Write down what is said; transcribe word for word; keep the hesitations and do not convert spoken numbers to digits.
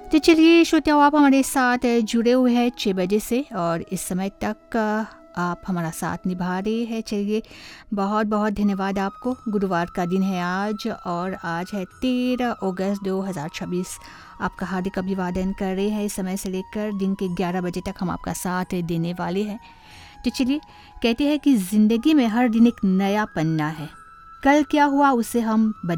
तो चलिए श्रोताओ, आप हमारे साथ जुड़े हुए हैं छः बजे से और इस समय तक आप हमारा साथ निभा रहे हैं। चलिए बहुत बहुत धन्यवाद आपको। गुरुवार का दिन है आज और आज है तेरह अगस्त दो हज़ार छब्बीस। आपका हार्दिक अभिवादन कर रहे हैं। इस समय से लेकर दिन के ग्यारह बजे तक हम आपका साथ देने वाले हैं। तो चलिए, कहते हैं कि ज़िंदगी में हर दिन एक नया पन्ना है। कल क्या हुआ उसे हम